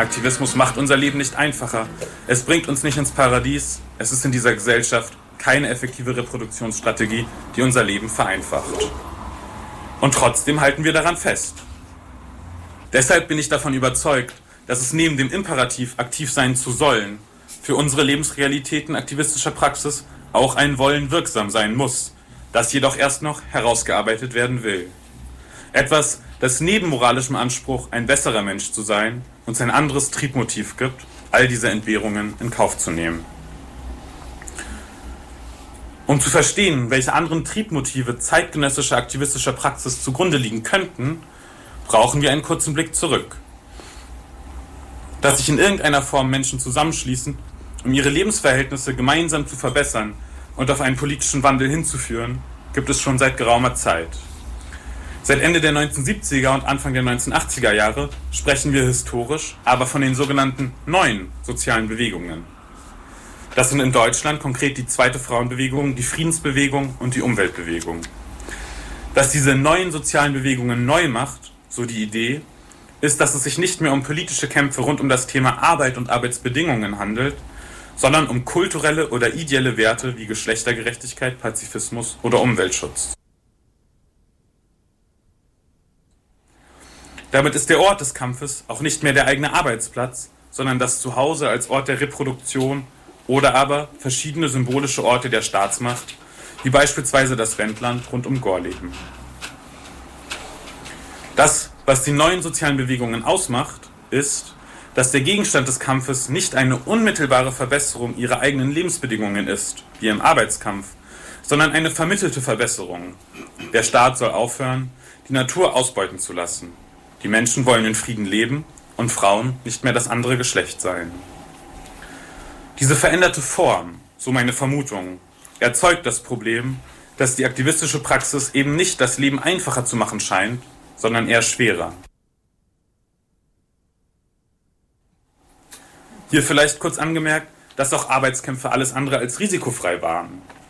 Aktivismus macht unser Leben nicht einfacher. Es bringt uns nicht ins Paradies. Es ist in dieser Gesellschaft keine effektive Reproduktionsstrategie, die unser Leben vereinfacht. Und trotzdem halten wir daran fest. Deshalb bin ich davon überzeugt, dass es neben dem Imperativ, aktiv sein zu sollen, für unsere Lebensrealitäten aktivistischer Praxis auch ein Wollen wirksam sein muss, das jedoch erst noch herausgearbeitet werden will. Etwas, das neben moralischem Anspruch, ein besserer Mensch zu sein, uns ein anderes Triebmotiv gibt, all diese Entbehrungen in Kauf zu nehmen. Um zu verstehen, welche anderen Triebmotive zeitgenössischer aktivistischer Praxis zugrunde liegen könnten, brauchen wir einen kurzen Blick zurück. Dass sich in irgendeiner Form Menschen zusammenschließen, um ihre Lebensverhältnisse gemeinsam zu verbessern und auf einen politischen Wandel hinzuführen, gibt es schon seit geraumer Zeit. Seit Ende der 1970er und Anfang der 1980er Jahre sprechen wir historisch aber von den sogenannten neuen sozialen Bewegungen. Das sind in Deutschland konkret die zweite Frauenbewegung, die Friedensbewegung und die Umweltbewegung. Was diese neuen sozialen Bewegungen neu macht, so die Idee, ist, dass es sich nicht mehr um politische Kämpfe rund um das Thema Arbeit und Arbeitsbedingungen handelt, sondern um kulturelle oder ideelle Werte wie Geschlechtergerechtigkeit, Pazifismus oder Umweltschutz. Damit ist der Ort des Kampfes auch nicht mehr der eigene Arbeitsplatz, sondern das Zuhause als Ort der Reproduktion oder aber verschiedene symbolische Orte der Staatsmacht, wie beispielsweise das Wendland rund um Gorleben. Das, was die neuen sozialen Bewegungen ausmacht, ist, dass der Gegenstand des Kampfes nicht eine unmittelbare Verbesserung ihrer eigenen Lebensbedingungen ist, wie im Arbeitskampf, sondern eine vermittelte Verbesserung. Der Staat soll aufhören, die Natur ausbeuten zu lassen. Die Menschen wollen in Frieden leben und Frauen nicht mehr das andere Geschlecht sein. Diese veränderte Form, so meine Vermutung, erzeugt das Problem, dass die aktivistische Praxis eben nicht das Leben einfacher zu machen scheint, sondern eher schwerer. Hier vielleicht kurz angemerkt, dass auch Arbeitskämpfe alles andere als risikofrei waren.